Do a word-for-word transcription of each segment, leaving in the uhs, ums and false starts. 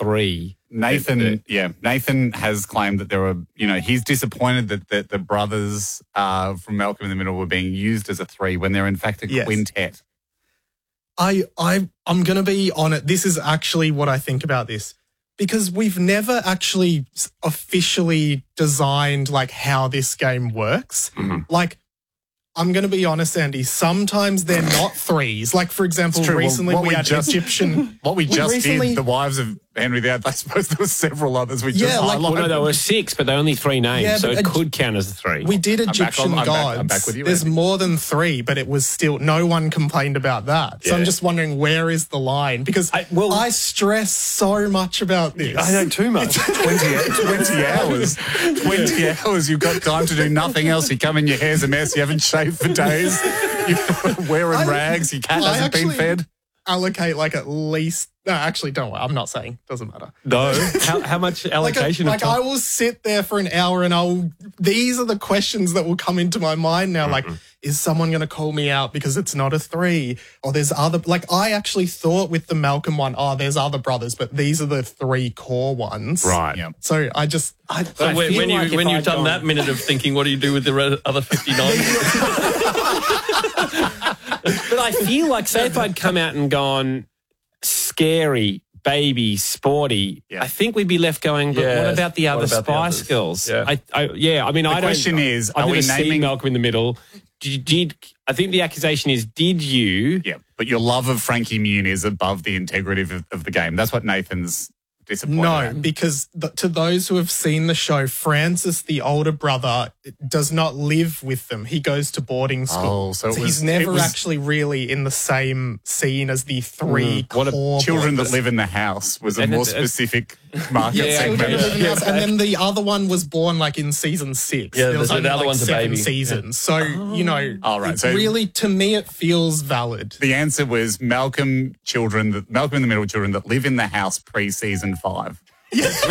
three. Nathan, yeah, Nathan has claimed that there were, you know, he's disappointed that, that the brothers uh, from Malcolm in the Middle were being used as a three when they're in fact a Yes. quintet. I, I, I'm going to be on it. This is actually what I think about this, because we've never actually officially designed like how this game works. Mm-hmm. Like, I'm going to be honest, Andy, sometimes they're not threes. Like, for example, It's true. Well, recently what we, we had just- Egyptian... What we just recently- did, the wives of Henry the Eighth, I suppose there were several others we Yeah, just like- highlighted. Well, no, there were six, but they're only three names, Yeah, so but it a- could count as a three. We did back Egyptian on- I'm back- gods. I'm back with you, There's Andy. more than three, but it was still, no one complained about that. So Yeah. I'm just wondering, where is the line? Because I, I- well- I stress so much about this. I know too much. twenty, twenty hours. twenty hours. You've got time to do nothing else. You come in, your hair's a mess. You haven't shaved for days. You're wearing I- rags. Your cat I hasn't been actually- fed. Allocate like at least, no, actually, don't worry. I'm not saying. Doesn't matter. No. how, how much Like, a, allocation like of I time? will sit there for an hour and I'll, these are the questions that will come into my mind now. Like, is someone going to call me out because it's not a three? Or there's other, like I actually thought with the Malcolm one, oh, there's other brothers, but these are the three core ones. Right. Yeah. So I just, I, So I when, feel when you like if when you've I'd done gone- that minute of thinking, what do you do with the re- other fifty-nine? But I feel like, say if I'd come out and gone scary, baby, sporty, Yeah. I think we'd be left going, but Yeah, what about the what other about the Spice others? Girls? Yeah. I, I, yeah, I mean, I don't... question is, I've are we never seen naming- Malcolm in the Middle. Did, did I think the accusation is, did you... Yeah, but your love of Frankie Muniz is above the integrity of, of the game. That's what Nathan's disappointed no, at. because th- to those who have seen the show, Francis, the older brother, does not live with them. He goes to boarding school. Oh, so it was- he's never it was- actually really in the same scene as the three What a- core Children boys. that live in the house was a And more it's- it's- specific market Yeah, segment. Children that live in the Yeah. house. And then the other one was born like in season six. Yeah, there was the- the only other like one's a seven baby. seasons. So, you know, Oh, right, it so- really, to me, it feels valid. The answer was Malcolm children that Malcolm in the Middle children that live in the house pre-season five. Yes,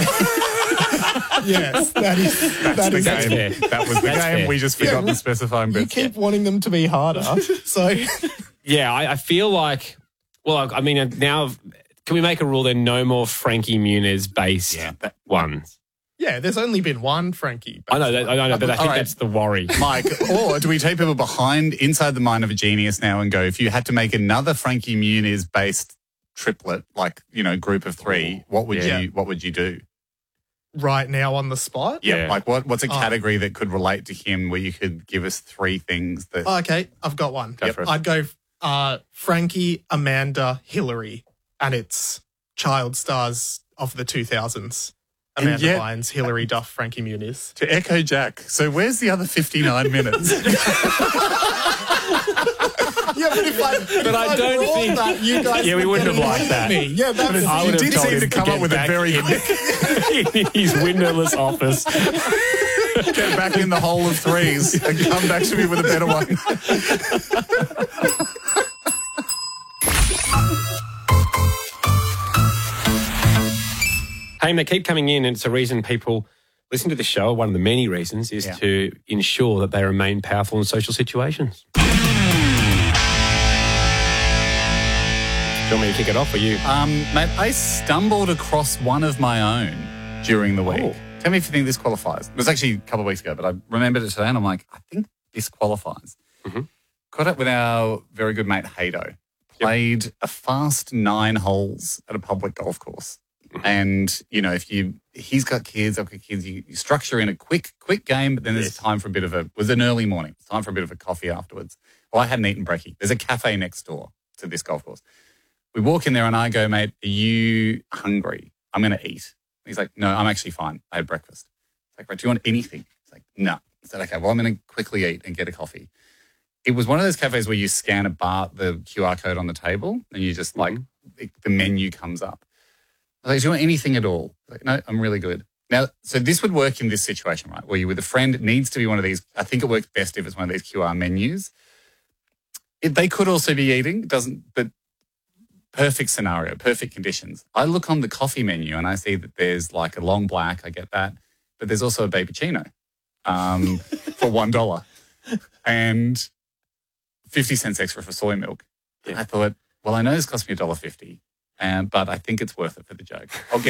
that is, That's that the is game. fair. That was the That's game. fair. We just forgot Yeah. the specifying You bits. keep wanting them to be harder. So, Yeah, I, I feel like... Well, I mean, now... Can we make a rule then, no more Frankie Muniz based Yeah, that- ones? yeah, there's only been one, Frankie. I know, that, I know, but I think All right. that's the worry. Mike, or do we take people behind inside the mind of a genius now and go, if you had to make another Frankie Muniz based triplet, like, you know, group of three, what would Yeah. you what would you do? Right now on the spot? Yeah, Yeah. like what what's a Oh. category that could relate to him where you could give us three things that Oh, okay, I've got one. Go for it. I'd go uh, Frankie, Amanda, Hillary, and it's child stars of the two thousands. And Amanda yet- Bynes, Hillary Duff, Frankie Muniz. to echo Jack. So where's the other fifty-nine minutes? Yeah, but if I, if But I don't brought think- that, you guys Yeah, we would wouldn't get have liked annoyed at that. me. Yeah, that's I you would have did told seem him to come get up with a back very in his windowless office. get back in the hole of threes and come back to me with a better one. Hey, they keep coming in, and it's a reason people listen to the show. One of the many reasons is Yeah. to ensure that they remain powerful in social situations. Do you want me to kick it off, or you? Um, mate, I stumbled across one of my own during the week. Oh. Tell me if you think this qualifies. It was actually a couple of weeks ago, but I remembered it today and I'm like, I think this qualifies. Mhm. Caught up with our very good mate Haydo. Played a fast nine holes at a public golf course. And, you know, if you, he's got kids, I've got kids, you, you structure in a quick, quick game, but then there's Yes. time for a bit of a, it was an early morning, it's time for a bit of a coffee afterwards. Well, I hadn't eaten brekkie. There's a cafe next door to this golf course. We walk in there and I go, mate, are you hungry? I'm going to eat. He's like, no, I'm actually fine. I had breakfast. It's like, right, do you want anything? He's like, no. I said, okay, well, I'm going to quickly eat and get a coffee. It was one of those cafes where you scan a bar, the Q R code on the table, and you just like, it, the menu comes up. I was like, do you want anything at all? He's like, no, I'm really good. Now, so this would work in this situation, right? Where you're with a friend, it needs to be one of these. I think it works best if it's one of these Q R menus. It, they could also be eating, doesn't, but perfect scenario, perfect conditions. I look on the coffee menu and I see that there's like a long black, I get that, but there's also a Babychino um, for one dollar and fifty cents extra for soy milk. Yeah. I thought, well, I know this cost me a dollar fifty, um, but I think it's worth it for the joke. I'll get